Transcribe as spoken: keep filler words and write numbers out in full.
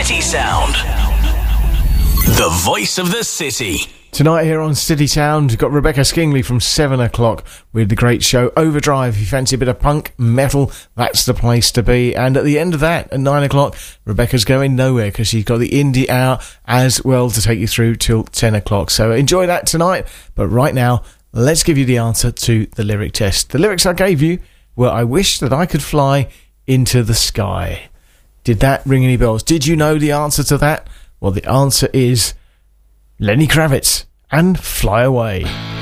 City Sound. The voice of the city. Tonight here on City Sound, we've got Rebecca Skingley from seven o'clock with the great show Overdrive. If you fancy a bit of punk, metal, that's the place to be. And at the end of that, at nine o'clock, Rebecca's going nowhere because she's got the indie hour as well to take you through till ten o'clock. So enjoy that tonight. But right now, let's give you the answer to the lyric test. The lyrics I gave you were, I wish that I could fly into the sky. Did that ring any bells? Did you know the answer to that? Well, the answer is Lenny Kravitz and Fly Away.